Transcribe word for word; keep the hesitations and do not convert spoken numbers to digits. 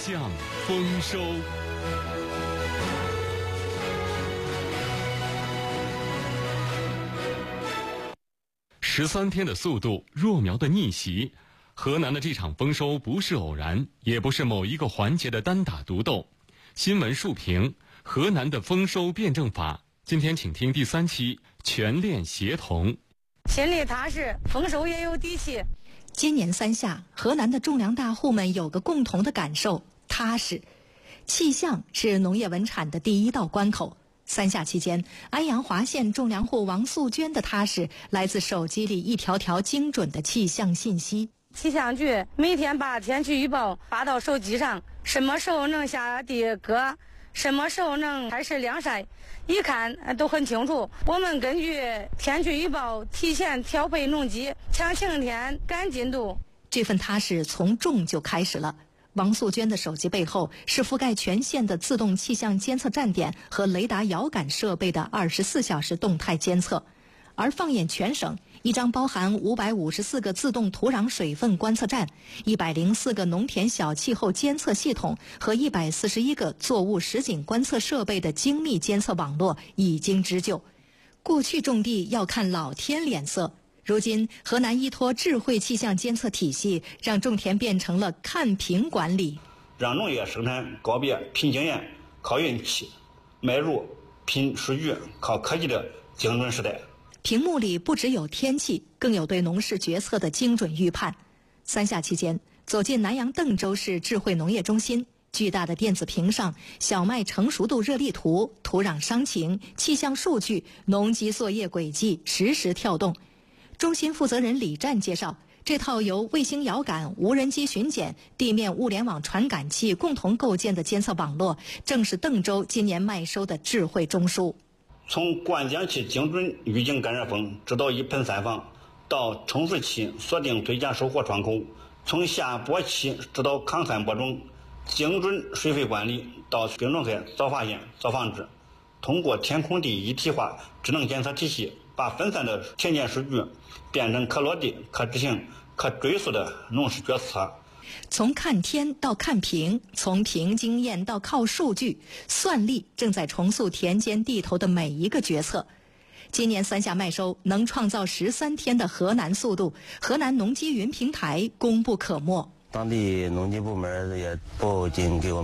象丰收。十三天的速度，弱苗的逆袭。河南的这场丰收不是偶然，也不是某一个环节的单打独斗。新闻述评：河南的丰收辩证法。今天请听第三期全链协同。 心里踏实，丰收也有底气。 今年三夏，河南的种粮大户们有个共同的感受：踏实。气象是农业稳产的第一道关口。三夏期间，安阳华县种粮户王素娟的踏实来自手机里一条条精准的气象信息。 气象局每天把天气预报发到手机上，什么时候能下地割，什么时候能开始晾晒，一看都很清楚。我们根据天气预报提前调配农机，抢晴天赶进度。 这份踏实从种就开始了。王素娟的手机背后是覆盖全县的自动气象监测站点和雷达遥感设备的二十四小时动态监测。而放眼全省，一张包含五百五十四个自动土壤水分观测站、一百零四个农田小气候监测系统和一百四十一个作物实景观测设备的精密监测网络已经织就。过去种地要看老天脸色，如今河南依托智慧气象监测体系，让种田变成了看屏管理， 让农业生产告别凭经验靠运气，迈入凭数据靠科技的精准时代。 屏幕里不只有天气，更有对农事决策的精准预判。三夏期间，走进南阳邓州市智慧农业中心，巨大的电子屏上，小麦成熟度热力图、土壤伤情、气象数据、农机作业轨迹实时跳动。中心负责人李战介绍，这套由卫星遥感、无人机巡检、地面物联网传感器共同构建的监测网络，正是邓州今年麦收的智慧中枢。 从灌浆期精准预警干热风，直到一盆三放，到冲刺期锁定最佳收获窗口，从下播期直到抗旱播种，精准水肥管理到病虫害早发现、早防治。通过天空地一体化智能监测体系，把分散的田间数据变成可落地、可执行、可追溯的农事决策。 从看天到看屏，从凭经验到靠数据，算力正在重塑田间地头的每一个决策。今年三夏麦收能创造十三天的河南速度，河南农机云平台功不可没。 当地农机部门也不仅给我们